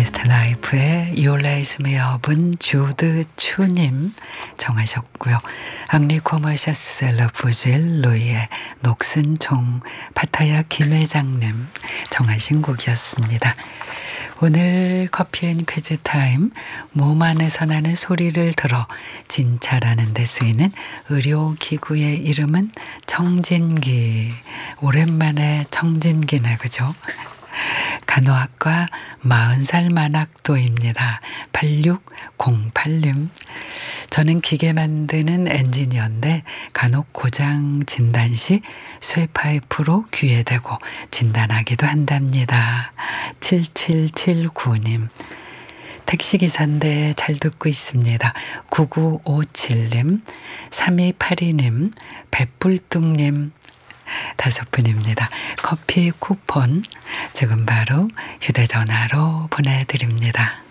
미스터 라이프의 You Raise Me Up은 주드 추님 정하셨고요. 앙리 코머셔셀러 부질 루이의 녹슨 종 파타야 김회장님 정하신 곡이었습니다. 오늘 커피앤 퀴즈 타임, 몸 안에서 나는 소리를 들어 진짜라는 데 쓰이는 의료기구의 이름은 청진기. 오랜만에 청진기네, 그죠? 간호학과 40살 만학도입니다. 8608님. 저는 기계 만드는 엔지니어인데 간혹 고장 진단 시 쇠파이프로 귀에 대고 진단하기도 한답니다. 7779님. 택시기사인데 잘 듣고 있습니다. 9957님, 3282님, 배불뚝님, 5분입니다. 커피 쿠폰 지금 바로 휴대전화로 보내드립니다.